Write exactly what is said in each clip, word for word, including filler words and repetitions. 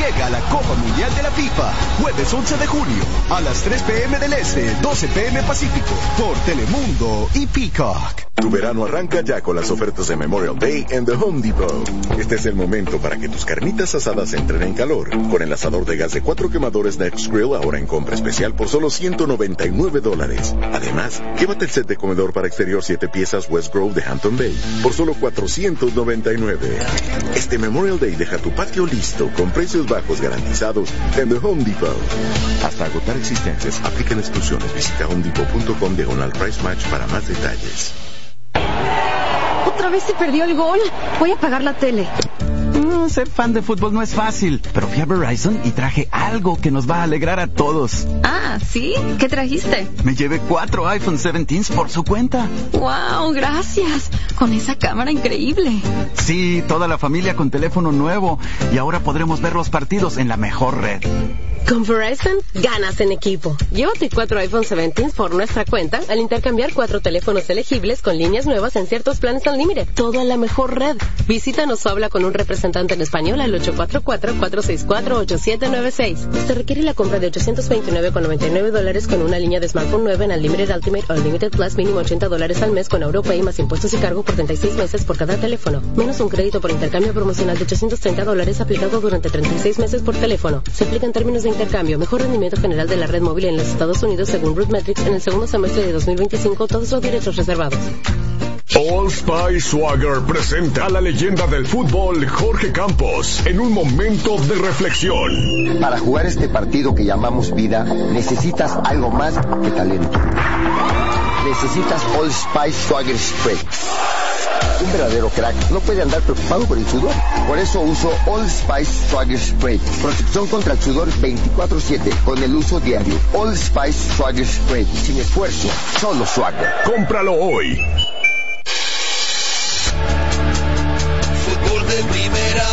Llega la Copa Mundial de la FIFA, jueves once de julio, a las tres pe eme del Este, doce pe eme Pacífico, por Telemundo y Peacock. Tu verano arranca ya con las ofertas de Memorial Day en The Home Depot. Este es el momento para que tus carnitas asadas entren en calor. Con el asador de gas de cuatro quemadores Next Grill ahora en compra especial por solo ciento noventa y nueve dólares. Además, llévate el set de comedor para exterior siete piezas West Grove de Hampton Bay por solo cuatrocientos noventa y nueve. Este Memorial Day deja tu patio listo con precios bajos garantizados en The Home Depot. Hasta agotar existencias, aplican exclusiones. Visita homedepot punto com diagonal price match para más detalles. Otra vez se perdió el gol. Voy a apagar la tele. Mm, ser fan de fútbol no es fácil, pero fui a Verizon y traje algo que nos va a alegrar a todos. Ah, ¿sí? ¿Qué trajiste? Me llevé cuatro iPhone diecisiete por su cuenta. ¡Wow! Gracias. Con esa cámara increíble. Sí, toda la familia con teléfono nuevo. Y ahora podremos ver los partidos en la mejor red. Con Verizon, ganas en equipo. Llévate cuatro iPhone diecisiete por nuestra cuenta al intercambiar cuatro teléfonos elegibles con líneas nuevas en ciertos planes Unlimited. Todo en la mejor red. Visítanos o habla con un representante en español al ocho cuatro cuatro, cuatro seis cuatro, ocho siete nueve seis. Se requiere la compra de ochocientos veintinueve con noventa y nueve dólares con una línea de smartphone nueva en Unlimited Ultimate o Unlimited Plus mínimo ochenta dólares al mes con AuroPay más impuestos y cargo por treinta y seis meses por cada teléfono. Menos un crédito por intercambio promocional de ochocientos treinta dólares aplicado durante treinta y seis meses por teléfono. Se aplica en términos de intercambio. Mejor rendimiento general de la red móvil en los Estados Unidos según RootMetrics en el segundo semestre de dos mil veinticinco. Todos los derechos reservados. Old Spice Swagger presenta a la leyenda del fútbol Jorge Campos en un momento de reflexión. Para jugar este partido que llamamos vida, necesitas algo más que talento. Necesitas Old Spice Swagger Spray. Un verdadero crack no puede andar preocupado por el sudor. Por eso uso Old Spice Swagger Spray. Protección contra el sudor veinticuatro siete con el uso diario. Old Spice Swagger Spray. Sin esfuerzo, solo Swagger. Cómpralo hoy. Fútbol de primera.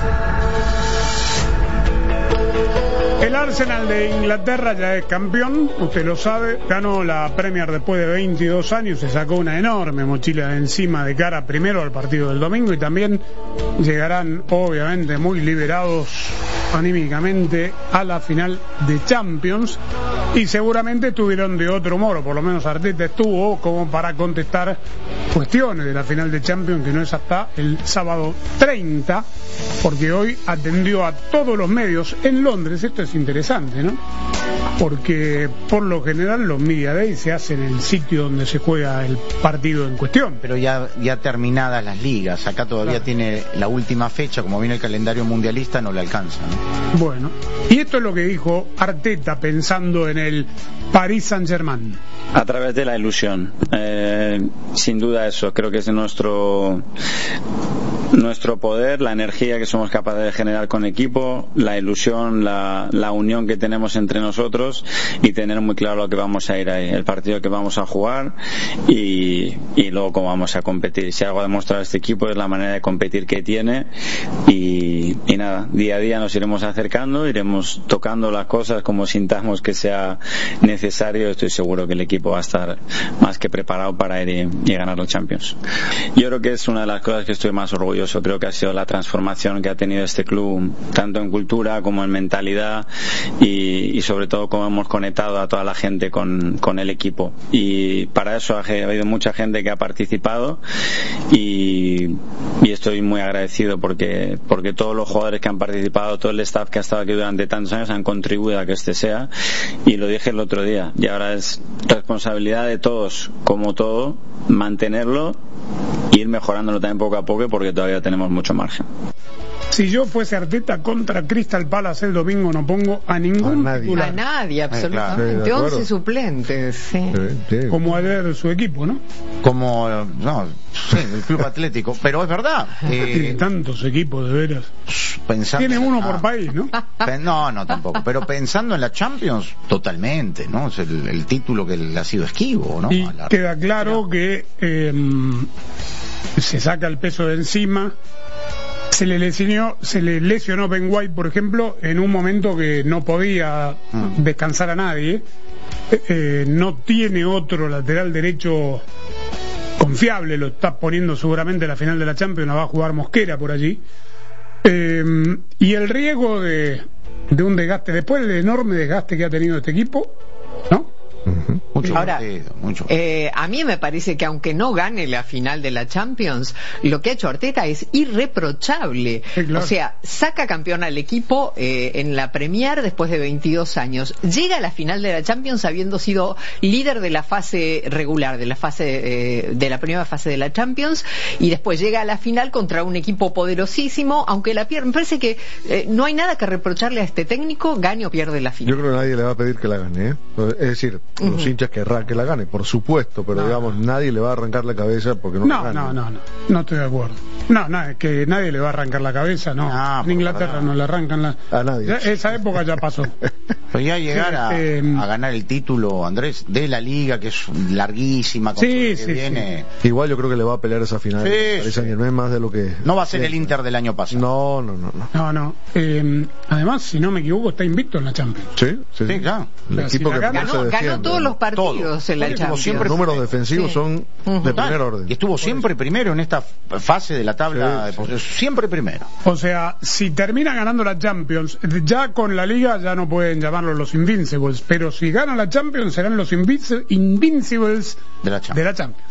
El Arsenal de Inglaterra ya es campeón, usted lo sabe, ganó la Premier después de veintidós años, se sacó una enorme mochila de encima de cara primero al partido del domingo y también llegarán obviamente muy liberados anímicamente a la final de Champions y seguramente estuvieron de otro humor, o por lo menos Arteta estuvo como para contestar cuestiones de la final de Champions que no es hasta el sábado treinta, porque hoy atendió a todos los medios en Londres. Esto es interesante, ¿no? Porque por lo general los Media Days se hacen en el sitio donde se juega el partido en cuestión. Pero ya, ya terminadas las ligas, acá todavía claro. Tiene la última fecha, como viene el calendario mundialista, no le alcanza, ¿no? Bueno, y esto es lo que dijo Arteta pensando en el Paris Saint-Germain. A través de la ilusión, eh, sin duda eso, creo que es nuestro nuestro poder, la energía que somos capaces de generar con equipo, la ilusión, la, la unión que tenemos entre nosotros y tener muy claro lo que vamos a ir ahí, el partido que vamos a jugar y, y luego cómo vamos a competir. Si algo ha demostrado este equipo es la manera de competir que tiene y, y nada, día a día nos iremos acercando, iremos tocando las cosas como sintamos que sea necesario. Estoy seguro que el equipo va a estar más que preparado para ir y, y ganar los Champions. Yo creo que es una de las cosas que estoy más orgulloso. Creo que ha sido la transformación que ha tenido este club, tanto en cultura como en mentalidad y, y sobre todo cómo hemos conectado a toda la gente con, con el equipo. Y para eso ha, ha habido mucha gente que ha participado y, y estoy muy agradecido porque, porque todos los jugadores que han participado, todo el staff que ha estado aquí durante tantos años han contribuido a que este sea. Y lo dije el otro día, y ahora es responsabilidad de todos, como todo, mantenerlo e ir mejorándolo también poco a poco porque todavía tenemos mucho margen. Si yo fuese Arteta contra Crystal Palace el domingo, no pongo a ningún a nadie, titular. a nadie absolutamente, sí, once suplentes, sí. Sí, sí. Como ayer su equipo, ¿no? Como, no, sí, el Club Atlético, pero es verdad. Eh, Tiene tantos equipos, de veras. Pensando, Tiene uno ah, por país, ¿no? No, no, tampoco. Pero pensando en la Champions, totalmente, ¿no? Es el, el título que le ha sido esquivo, ¿no? Y queda claro que eh, se saca el peso de encima. Se le lesionó, se le lesionó Ben White, por ejemplo, en un momento que no podía mm. descansar a nadie. Eh, eh, no tiene otro lateral derecho confiable, lo está poniendo seguramente en la final de la Champions, la va a jugar Mosquera por allí. Eh, y el riesgo de, de un desgaste, después del enorme desgaste que ha tenido este equipo, ¿no? Uh-huh. Mucho Ahora, partido, mucho. Eh, a mí me parece que aunque no gane la final de la Champions, lo que ha hecho Arteta es irreprochable. Sí, claro. O sea, saca campeón al equipo eh, en la Premier después de veintidós años. Llega a la final de la Champions habiendo sido líder de la fase regular, de la fase eh, de la primera fase de la Champions, y después llega a la final contra un equipo poderosísimo, aunque la pierde. Me parece que eh, no hay nada que reprocharle a este técnico, gane o pierde la final. Yo creo que nadie le va a pedir que la gane, ¿eh? Es decir, los uh-huh. hinchas querrán que la gane, por supuesto, pero no, digamos, no. nadie le va a arrancar la cabeza porque no, no la gane. No, no, no, no estoy de acuerdo. No, no, es que nadie le va a arrancar la cabeza, no. Ah, en Inglaterra no le arrancan la... A nadie. Ya, esa época ya pasó. Pero ya llegar a, eh, a ganar el título, Andrés, de la Liga, que es larguísima, con sí, que sí, viene... Sí. Igual yo creo que le va a pelear esa final. Sí, sí. No es más de lo que... No va a ser el Inter del año pasado. No, no, no. No, no. no. Eh, además, si no me equivoco, está invicto en la Champions. Sí, sí, sí claro. El equipo si que ganó, ganó todos los partidos todo. En la Champions. Siempre los números defensivos sí. son uh-huh. de primer orden. Y estuvo siempre primero en esta fase de la tabla, sí, sí. siempre primero. O sea, si termina ganando la Champions, ya con la Liga ya no pueden llamarlos los Invincibles, pero si ganan la Champions serán los Invincibles, Invincibles de la Champions. De la Champions.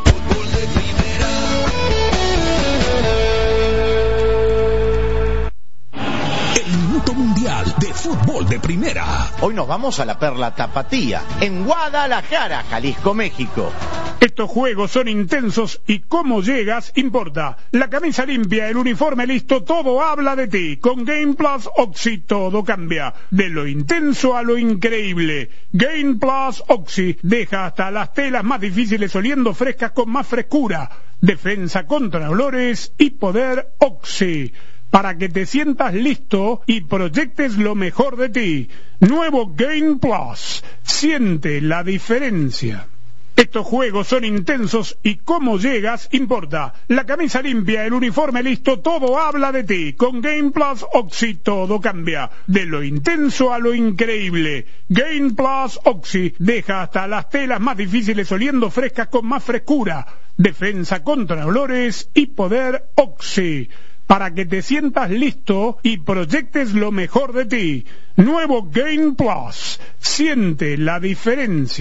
Mundial de Fútbol de Primera. Hoy nos vamos a la Perla Tapatía, en Guadalajara, Jalisco, México. Estos juegos son intensos y cómo llegas importa. La camisa limpia, el uniforme listo, todo habla de ti. Con Game Plus Oxy todo cambia. De lo intenso a lo increíble. Game Plus Oxy deja hasta las telas más difíciles oliendo frescas con más frescura. Defensa contra olores y poder Oxy. Para que te sientas listo y proyectes lo mejor de ti. Nuevo Game Plus. Siente la diferencia. Estos juegos son intensos y cómo llegas importa. La camisa limpia, el uniforme listo, todo habla de ti. Con Game Plus Oxy todo cambia. De lo intenso a lo increíble. Game Plus Oxy deja hasta las telas más difíciles oliendo frescas con más frescura. Defensa contra olores y poder Oxy. Para que te sientas listo y proyectes lo mejor de ti. Nuevo Game Plus. Siente la diferencia.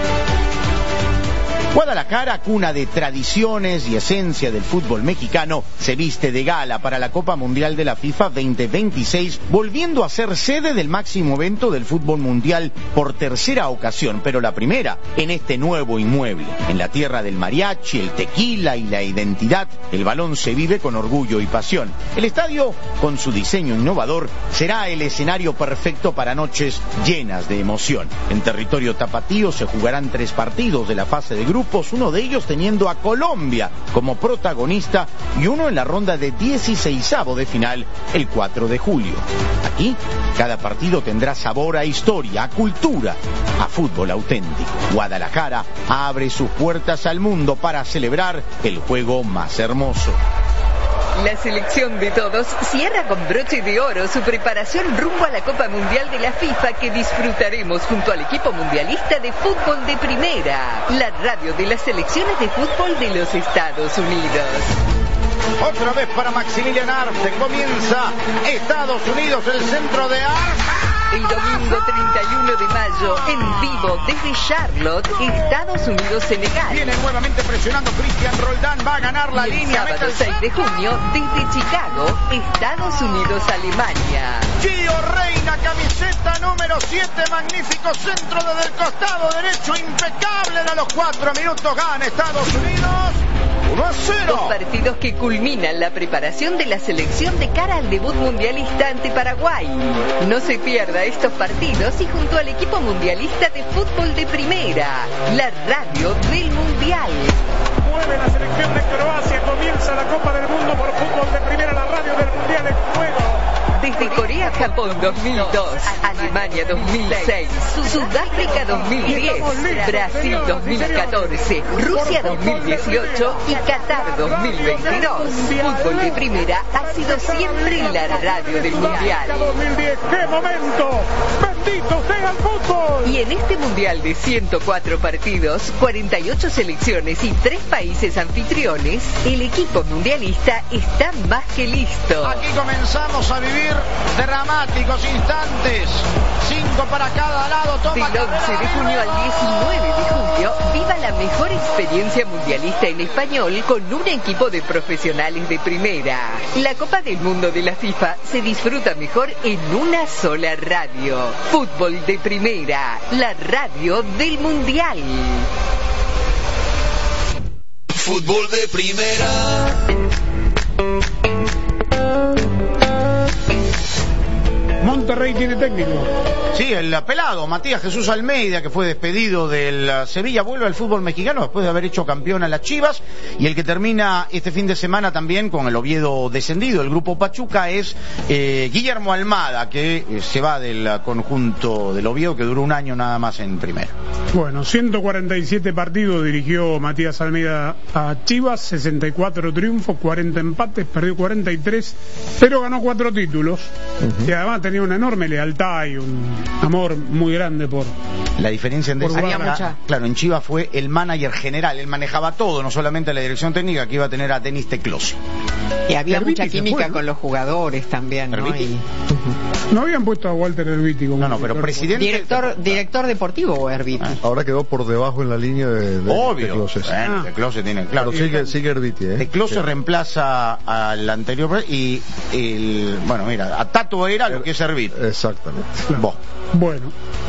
Guadalajara, cuna de tradiciones y esencia del fútbol mexicano, se viste de gala para la Copa Mundial de la FIFA veinte veintiséis, volviendo a ser sede del máximo evento del fútbol mundial por tercera ocasión, pero la primera en este nuevo inmueble. En la tierra del mariachi, el tequila y la identidad, el balón se vive con orgullo y pasión. El estadio, con su diseño innovador, será el escenario perfecto para noches llenas de emoción. En territorio tapatío se jugarán tres partidos de la fase de grupo, uno de ellos teniendo a Colombia como protagonista y uno en la ronda de dieciseisavo de final el cuatro de julio. Aquí, cada partido tendrá sabor a historia, a cultura, a fútbol auténtico. Guadalajara abre sus puertas al mundo para celebrar el juego más hermoso. La selección de todos cierra con broche de oro su preparación rumbo a la Copa Mundial de la FIFA que disfrutaremos junto al equipo mundialista de fútbol de primera, la radio de las selecciones de fútbol de los Estados Unidos. Otra vez para Maximilian Arce, comienza Estados Unidos, el centro de Arce. El domingo treinta y uno de mayo, en vivo desde Charlotte, Estados Unidos-Senegal. Viene nuevamente presionando Cristian Roldán, va a ganar la y el línea. sábado seis de junio, desde Chicago, Estados Unidos-Alemania. Gio Reina, camiseta número siete, magnífico centro desde el costado derecho, impecable, a los cuatro minutos gana Estados Unidos. uno a cero. Dos partidos que culminan la preparación de la selección de cara al debut mundialista ante Paraguay. No se pierda estos partidos y junto al equipo mundialista de fútbol de primera, la radio del Mundial. Mueve la selección de Croacia, comienza la Copa del Mundo por fútbol de primera, la radio del Mundial en juego. desde Corea, Japón dos mil dos, Alemania dos mil seis, Sudáfrica dos mil diez, Brasil dos mil catorce, Rusia dos mil dieciocho y Qatar dos mil veintidós. Fútbol de Primera ha sido siempre la radio del Mundial. dos mil diez, ¡qué momento! ¡Bendito sea el fútbol! Y en este Mundial de ciento cuatro partidos, cuarenta y ocho selecciones y tres países anfitriones, el equipo mundialista está más que listo. Aquí comenzamos a vivir dramáticos instantes. Cinco para cada lado. Toma Del once de junio al diecinueve de julio, viva la mejor experiencia mundialista en español con un equipo de profesionales de primera. La Copa del Mundo de la FIFA se disfruta mejor en una sola radio. Fútbol de Primera, la radio del Mundial. Fútbol de Primera. Monterrey tiene técnico. Sí, el pelado Matías Jesús Almeida, que fue despedido del Sevilla, vuelve al fútbol mexicano después de haber hecho campeón a las Chivas, y el que termina este fin de semana también con el Oviedo descendido, el grupo Pachuca, es eh, Guillermo Almada, que eh, se va del conjunto del Oviedo, que duró un año nada más en primera. Bueno, ciento cuarenta y siete partidos dirigió Matías Almeida a Chivas, sesenta y cuatro triunfos, cuarenta empates, perdió cuarenta y tres, pero ganó cuatro títulos, uh-huh. Y además tenía una enorme lealtad y un amor muy grande por la diferencia en por había mucha... Claro, en Chivas fue el manager general, él manejaba todo, no solamente la dirección técnica, que iba a tener a Denis Teclossi. Y había Herbiti mucha química fue, ¿no? con los jugadores también, ¿no? Y... Uh-huh. No habían puesto a Walter Herbiti como no, no, pero presidente director director deportivo Herbiti. Ah, ahora quedó por debajo en la línea de, de obvio. Teclossi. Bueno, ah. Teclossi tiene, claro. Pero sigue, sigue Herbiti, ¿eh? Teclossi sí. reemplaza al anterior y el, bueno, mira, a Tato era lo que es Herbiti. Exactamente. Claro. Bueno.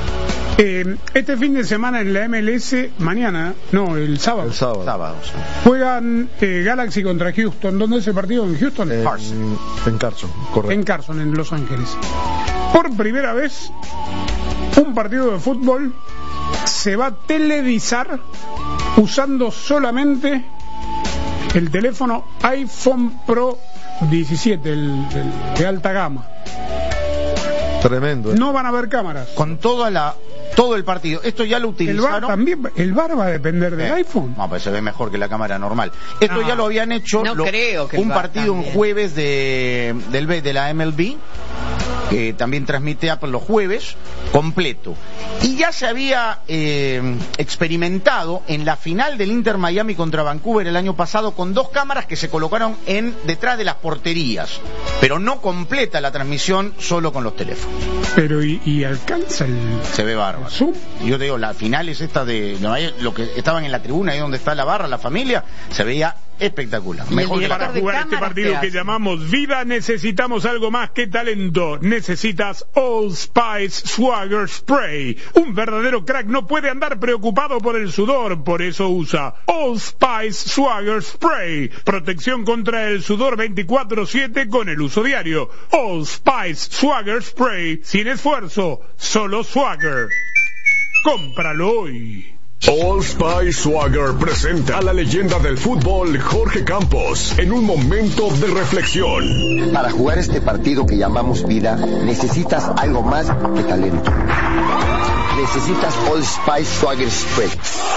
Eh, este fin de semana en la M L S, mañana, no, el sábado. El sábado. sábado sí. Juegan eh, Galaxy contra Houston. ¿Dónde es el partido? ¿En Houston? En Carson. En Carson, correcto. En Carson, en Los Ángeles. Por primera vez, un partido de fútbol se va a televisar usando solamente el teléfono iPhone Pro diecisiete, el, el de alta gama. Tremendo. ¿eh? No van a haber cámaras. Con toda la todo el partido. Esto ya lo utilizaron. El V A R también, el V A R va a depender del eh, iPhone. No, pues se ve mejor que la cámara normal. Esto no, ya lo habían hecho no lo, creo que un partido un jueves de del de la M L B, que también transmite Apple los jueves, completo. Y ya se había eh, experimentado en la final del Inter Miami contra Vancouver el año pasado con dos cámaras que se colocaron en detrás de las porterías, pero no completa la transmisión solo con los teléfonos. Pero y, y alcanza el... Se ve bárbaro. ¿Zoom? Yo te digo, la final es esta de lo que estaban en la tribuna, ahí donde está la barra, la familia, se veía espectacular. Mejor que para jugar este partido que llamamos Vida necesitamos algo más que talento. Necesitas Old Spice Swagger Spray. Un verdadero crack no puede andar preocupado por el sudor, por eso usa Old Spice Swagger Spray. Protección contra el sudor veinticuatro siete con el uso diario. Old Spice Swagger Spray. Sin esfuerzo, solo Swagger. Cómpralo hoy. All Spice Swagger presenta a la leyenda del fútbol Jorge Campos en un momento de reflexión. Para jugar este partido que llamamos vida, necesitas algo más que talento. Necesitas Old Spice Swagger Spray.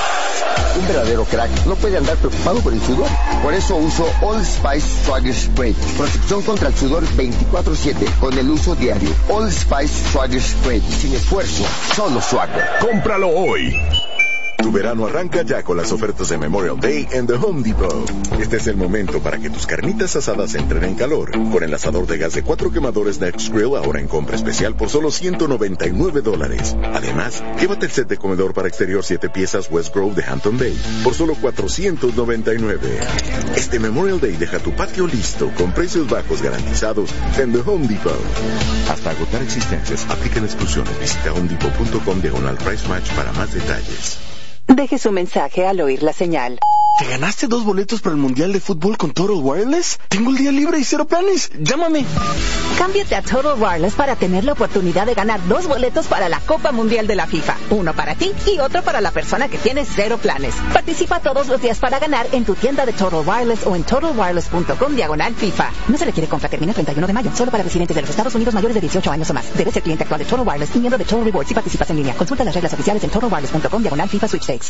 Un verdadero crack no puede andar preocupado por el sudor. Por eso uso Old Spice Swagger Spray. Protección contra el sudor veinticuatro siete con el uso diario. Old Spice Swagger Spray. Sin esfuerzo, solo Swagger. Cómpralo hoy. Tu verano arranca ya con las ofertas de Memorial Day en The Home Depot. Este es el momento para que tus carnitas asadas entren en calor. Con el asador de gas de cuatro quemadores Next Grill ahora en compra especial por solo ciento noventa y nueve dólares. Además, llévate el set de comedor para exterior siete piezas West Grove de Hampton Bay por solo cuatrocientos noventa y nueve. Este Memorial Day deja tu patio listo con precios bajos garantizados en The Home Depot. Hasta agotar existencias, aplican exclusiones. Visita homedepot punto com diagonal price match para más detalles. Deje su mensaje al oír la señal. ¿Te ganaste dos boletos para el Mundial de Fútbol con Total Wireless? Tengo el día libre y cero planes. Llámame. Cámbiate a Total Wireless para tener la oportunidad de ganar dos boletos para la Copa Mundial de la FIFA. Uno para ti y otro para la persona que tiene cero planes. Participa todos los días para ganar en tu tienda de Total Wireless o en total wireless punto com diagonal FIFA. No se requiere compra. Termina el treinta y uno de mayo. Solo para residentes de los Estados Unidos mayores de dieciocho años o más. Debes ser cliente actual de Total Wireless y miembro de Total Rewards si participas en línea. Consulta las reglas oficiales en total wireless punto com diagonal FIFA Sweepstakes.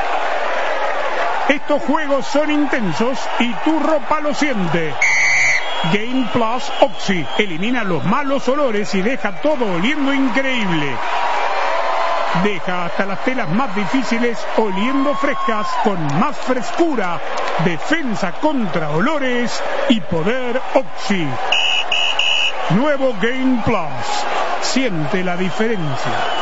Estos juegos son intensos y tu ropa lo siente. Game Plus Oxy elimina los malos olores y deja todo oliendo increíble. Deja hasta las telas más difíciles oliendo frescas con más frescura, defensa contra olores y poder Oxy. Nuevo Game Plus. Siente la diferencia.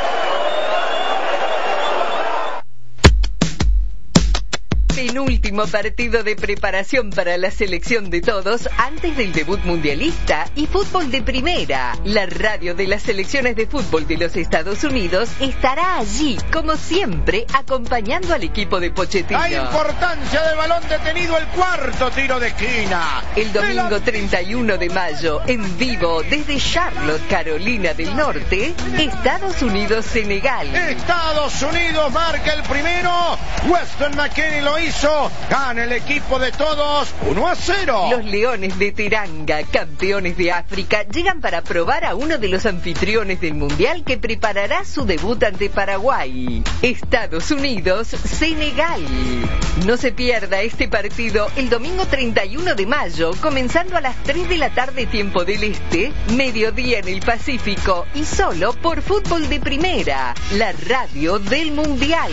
Penúltimo partido de preparación para la selección de todos antes del debut mundialista y fútbol de primera. La radio de las selecciones de fútbol de los Estados Unidos estará allí, como siempre, acompañando al equipo de Pochettino. La importancia del balón detenido, el cuarto tiro de esquina. El domingo treinta y uno de mayo, en vivo desde Charlotte, Carolina del Norte, Estados Unidos-Senegal. Estados Unidos marca el primero. Weston McKennie lo hizo. Gana el equipo de todos uno a cero. Los Leones de Teranga, campeones de África, llegan para probar a uno de los anfitriones del Mundial que preparará su debut ante Paraguay. Estados Unidos, Senegal. No se pierda este partido el domingo treinta y uno de mayo, comenzando a las tres de la tarde tiempo del Este, mediodía en el Pacífico y solo por Fútbol de Primera, la radio del Mundial.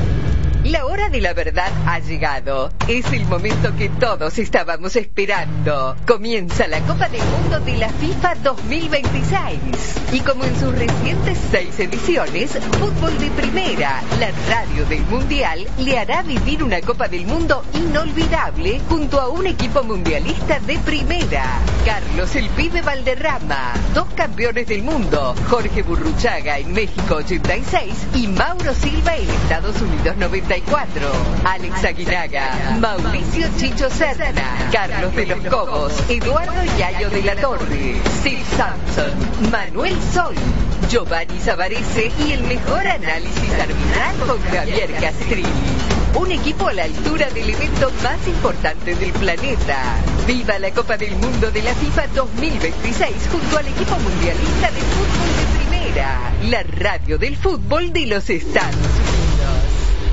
La hora de la verdad ha llegado. Es el momento que todos estábamos esperando. Comienza la Copa del Mundo de la FIFA dos mil veintiséis. Y como en sus recientes seis ediciones, Fútbol de Primera, la radio del Mundial, le hará vivir una Copa del Mundo inolvidable junto a un equipo mundialista de primera. Carlos el Pibe Valderrama, dos campeones del mundo, Jorge Burruchaga en México ochenta y seis y Mauro Silva en Estados Unidos noventa y cuatro. Alex Aguinaga, Mauricio Chicho Serna, Carlos de los Cobos, Eduardo Yayo de la Torre, Sid Sampson, Manuel Sol, Giovanni Savarese y el mejor análisis arbitral con Javier Castrilli. Un equipo a la altura del evento más importante del planeta. ¡Viva la Copa del Mundo de la FIFA dos mil veintiséis junto al equipo mundialista de fútbol de primera! La radio del fútbol de los Estados Unidos.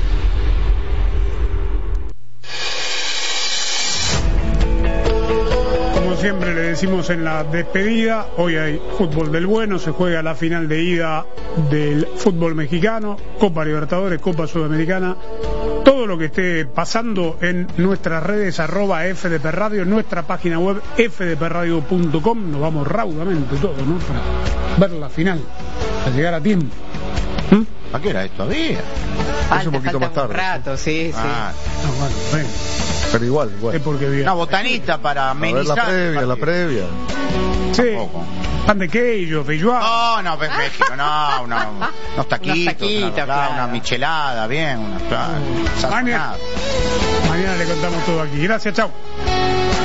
Como siempre le decimos en la despedida, hoy hay fútbol del bueno, se juega la final de ida del fútbol mexicano, Copa Libertadores, Copa Sudamericana, todo lo que esté pasando en nuestras redes, arroba F D P Radio, en nuestra página web f d p radio punto com, nos vamos raudamente todos, ¿no? Para ver la final, para llegar a tiempo. ¿Mm? ¿A qué era esto? ¿Todavía? Falta, es un poquito falta más tarde. Un rato, sí, ah. sí. No, bueno, bueno. Pero igual, igual. Es porque bien. Una botanita para amenizar. A ver la previa, la previa. Sí. Tampoco. Pan de queijo, feijoada. No, no, en México, no, una, unos taquitos, unos taquitos una, claro. una michelada, bien, una, Mañana, mañana le contamos todo aquí. Gracias, chao.